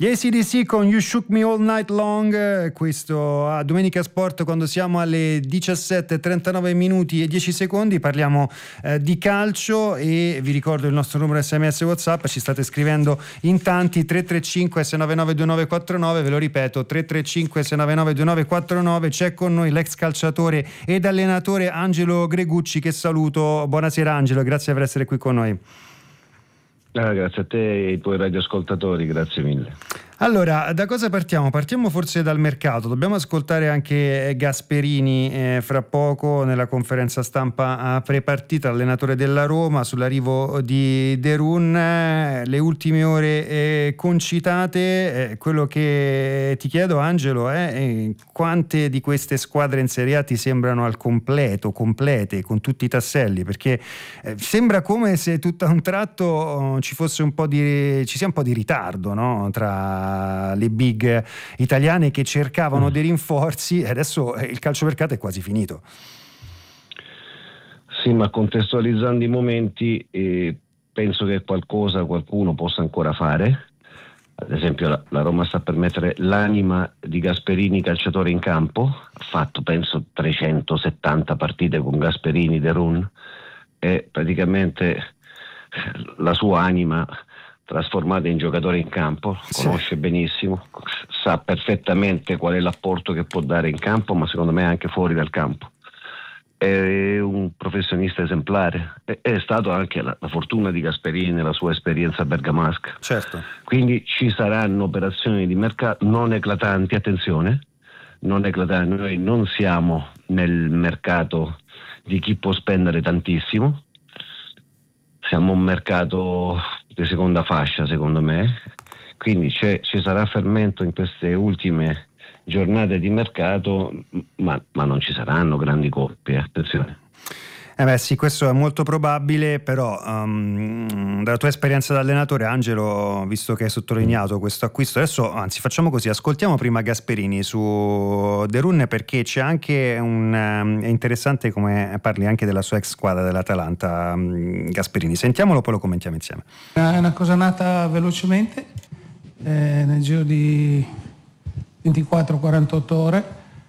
Gli AC/DC con You Shook Me All Night Long, questo a Domenica Sport, quando siamo alle 17:39 minuti e 10 secondi parliamo di calcio, e vi ricordo il nostro numero SMS WhatsApp, ci state scrivendo in tanti, 335 699 2949, ve lo ripeto, 335 699 2949. C'è con noi l'ex calciatore ed allenatore Angelo Gregucci, che saluto. Buonasera Angelo, grazie per essere qui con noi. Grazie a te e ai tuoi radioascoltatori, grazie mille. Allora, da cosa partiamo? Partiamo forse dal mercato. Dobbiamo ascoltare anche Gasperini fra poco nella conferenza stampa pre-partita, allenatore della Roma, sull'arrivo di De Roon. Le ultime ore concitate. Quello che ti chiedo, Angelo, è quante di queste squadre in Serie A ti sembrano al completo, complete, con tutti i tasselli? Perché sembra come se tutto a un tratto ci sia un po' di ritardo, no? Tra le big italiane che cercavano dei rinforzi, e adesso il calciomercato è quasi finito. Sì, ma contestualizzando i momenti, penso che qualcuno possa ancora fare. Ad esempio la Roma sta per mettere l'anima di Gasperini calciatore in campo, ha fatto penso 370 partite con Gasperini, De Roon, e praticamente la sua anima trasformata in giocatore in campo, conosce benissimo, sa perfettamente qual è l'apporto che può dare in campo, ma secondo me anche fuori dal campo. È un professionista esemplare, è stato anche la fortuna di Gasperini nella sua esperienza bergamasca. Certo. Quindi ci saranno operazioni di mercato non eclatanti, attenzione, non eclatanti. Noi non siamo nel mercato di chi può spendere tantissimo, siamo un mercato di seconda fascia, secondo me, quindi ci sarà fermento in queste ultime giornate di mercato, ma non ci saranno grandi coppie, attenzione. Sì, questo è molto probabile, però dalla tua esperienza da allenatore, Angelo, visto che hai sottolineato questo acquisto, adesso anzi facciamo così, ascoltiamo prima Gasperini su De Roon, perché c'è anche è interessante come parli anche della sua ex squadra dell'Atalanta. Gasperini, sentiamolo, poi lo commentiamo insieme. È una cosa nata velocemente, nel giro di 24-48 ore.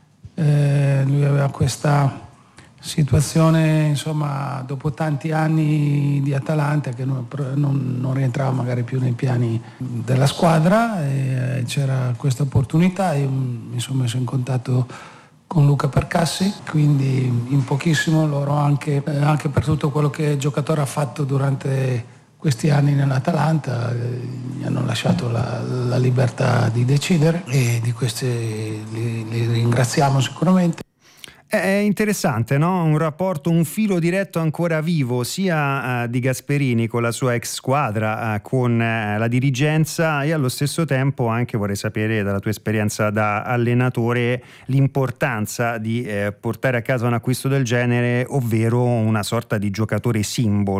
Lui aveva questa situazione, insomma, dopo tanti anni di Atalanta, che non rientrava magari più nei piani della squadra, e c'era questa opportunità. Io mi sono messo in contatto con Luca Percassi, quindi in pochissimo loro, anche per tutto quello che il giocatore ha fatto durante questi anni nell'Atalanta, gli hanno lasciato la libertà di decidere, e di queste li ringraziamo sicuramente. È interessante, no? Un rapporto, un filo diretto ancora vivo, sia di Gasperini con la sua ex squadra, con la dirigenza, e allo stesso tempo anche vorrei sapere, dalla tua esperienza da allenatore, l'importanza di portare a casa un acquisto del genere, ovvero una sorta di giocatore simbolo